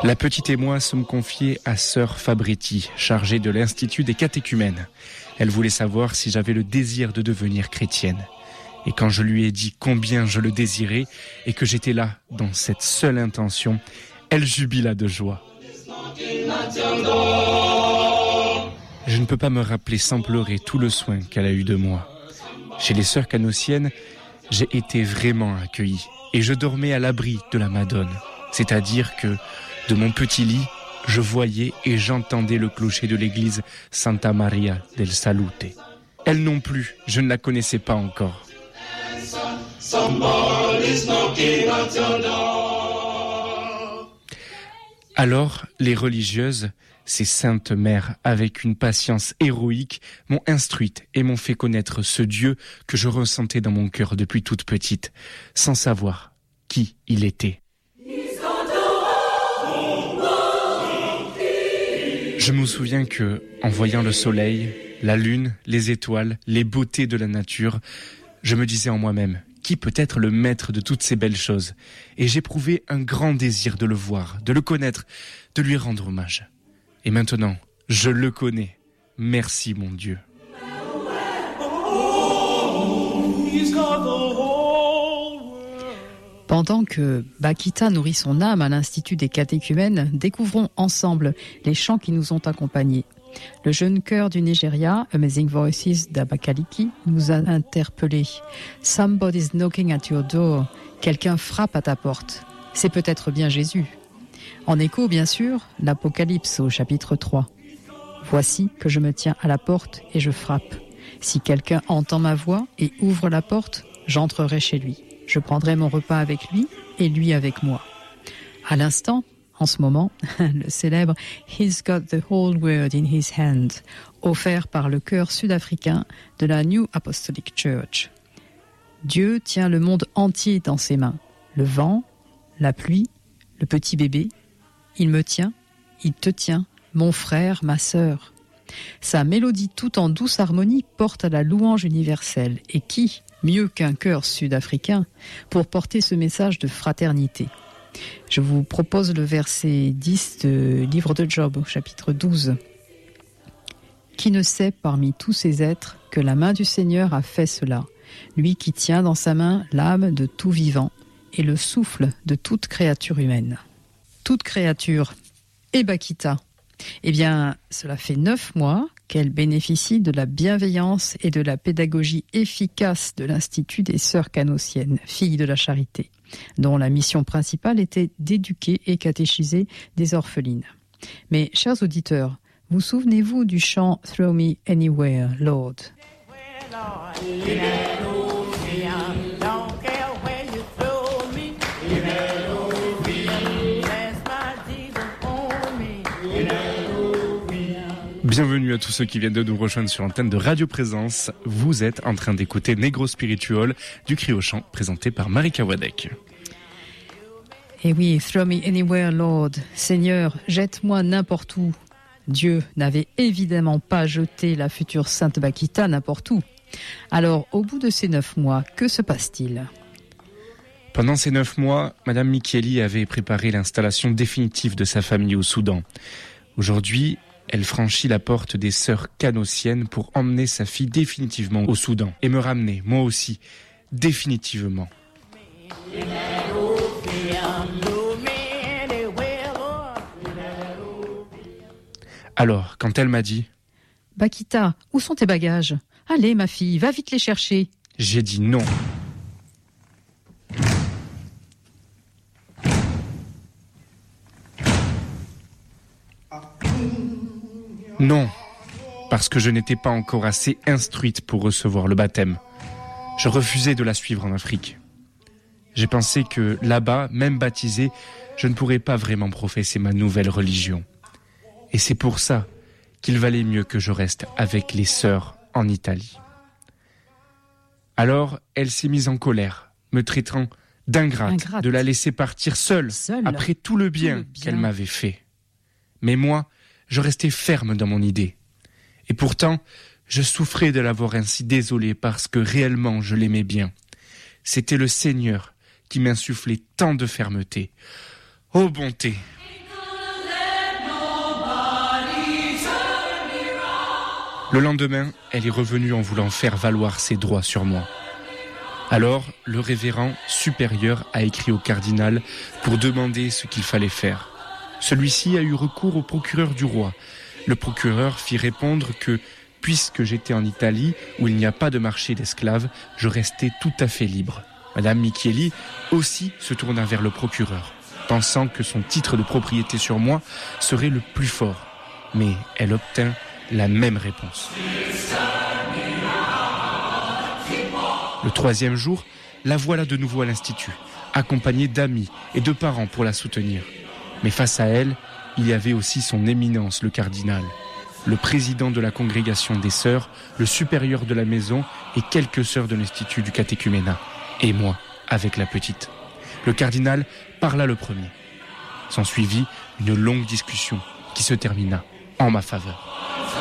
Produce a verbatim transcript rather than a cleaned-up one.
La petite et moi sommes confiés à sœur Fabretti, chargée de l'Institut des catéchumènes. Elle voulait savoir si j'avais le désir de devenir chrétienne. Et quand je lui ai dit combien je le désirais et que j'étais là dans cette seule intention, elle jubila de joie. Je ne peux pas me rappeler sans pleurer tout le soin qu'elle a eu de moi. Chez les sœurs canossiennes, j'ai été vraiment accueilli et je dormais à l'abri de la Madone. C'est-à-dire que, de mon petit lit, je voyais et j'entendais le clocher de l'église Santa Maria del Salute. Elle non plus, je ne la connaissais pas encore. Alors, les religieuses, ces saintes mères, avec une patience héroïque, m'ont instruite et m'ont fait connaître ce Dieu que je ressentais dans mon cœur depuis toute petite, sans savoir qui il était. Je me souviens que, en voyant le soleil, la lune, les étoiles, les beautés de la nature, je me disais en moi-même, qui peut être le maître de toutes ces belles choses ? Et j'éprouvais un grand désir de le voir, de le connaître, de lui rendre hommage. Et maintenant, je le connais. Merci mon Dieu. Pendant que Bakita nourrit son âme à l'Institut des catéchumènes, découvrons ensemble les chants qui nous ont accompagnés. Le jeune chœur du Nigeria, Amazing Voices d'Abakaliki, nous a interpellés. Somebody's knocking at your door. Quelqu'un frappe à ta porte. C'est peut-être bien Jésus. En écho, bien sûr, l'Apocalypse au chapitre trois. Voici que je me tiens à la porte et je frappe. Si quelqu'un entend ma voix et ouvre la porte, j'entrerai chez lui. Je prendrai mon repas avec lui et lui avec moi. À l'instant, en ce moment, le célèbre « He's got the whole world in his hand » offert par le chœur sud-africain de la New Apostolic Church. Dieu tient le monde entier dans ses mains. Le vent, la pluie, le petit bébé. Il me tient, il te tient, mon frère, ma sœur. Sa mélodie tout en douce harmonie porte à la louange universelle. Et qui, mieux qu'un chœur sud-africain, pour porter ce message de fraternité ? Je vous propose le verset dix du livre de Job, au chapitre douze. Qui ne sait parmi tous ces êtres que la main du Seigneur a fait cela, lui qui tient dans sa main l'âme de tout vivant et le souffle de toute créature humaine. Toute créature, et Bakita, eh bien, cela fait neuf mois qu'elle bénéficie de la bienveillance et de la pédagogie efficace de l'Institut des Sœurs Canossiennes, filles de la charité, dont la mission principale était d'éduquer et catéchiser des orphelines. Mais, chers auditeurs, vous souvenez-vous du chant « Throw me anywhere, Lord » ? Bienvenue à tous ceux qui viennent de nous rejoindre sur l'antenne de Radio Présence. Vous êtes en train d'écouter Negro Spiritual du Cri au Chant, présenté par Marika Wadek. Eh oui, throw me anywhere, Lord. Seigneur, jette-moi n'importe où. Dieu n'avait évidemment pas jeté la future Sainte Bakita n'importe où. Alors, au bout de ces neuf mois, que se passe-t-il ? Pendant ces neuf mois, Madame Micheli avait préparé l'installation définitive de sa famille au Soudan. Aujourd'hui, elle franchit la porte des sœurs canossiennes pour emmener sa fille définitivement au Soudan et me ramener, moi aussi, définitivement. Alors, quand elle m'a dit « Bakita, où sont tes bagages ? Allez, ma fille, va vite les chercher. » J'ai dit non. Non, parce que je n'étais pas encore assez instruite pour recevoir le baptême. Je refusais de la suivre en Afrique. J'ai pensé que là-bas, même baptisée, je ne pourrais pas vraiment professer ma nouvelle religion. Et c'est pour ça qu'il valait mieux que je reste avec les sœurs en Italie. Alors, elle s'est mise en colère, me traitant d'ingrate, Ingrate. de la laisser partir seule, seule. après tout le bien, tout le bien qu'elle m'avait fait. Mais moi, je restais ferme dans mon idée. Et pourtant, je souffrais de l'avoir ainsi désolée parce que réellement je l'aimais bien. C'était le Seigneur qui m'insufflait tant de fermeté. Oh bonté! Le lendemain, elle est revenue en voulant faire valoir ses droits sur moi. Alors, le révérend supérieur a écrit au cardinal pour demander ce qu'il fallait faire. Celui-ci a eu recours au procureur du roi. Le procureur fit répondre que, puisque j'étais en Italie, où il n'y a pas de marché d'esclaves, je restais tout à fait libre. Madame Michieli aussi se tourna vers le procureur, pensant que son titre de propriété sur moi serait le plus fort. Mais elle obtint la même réponse. Le troisième jour, la voilà de nouveau à l'Institut, accompagnée d'amis et de parents pour la soutenir. Mais face à elle, il y avait aussi son éminence, le cardinal, le président de la congrégation des sœurs, le supérieur de la maison et quelques sœurs de l'Institut du catéchuménat. Et moi, avec la petite. Le cardinal parla le premier. S'ensuivit une longue discussion qui se termina en ma faveur.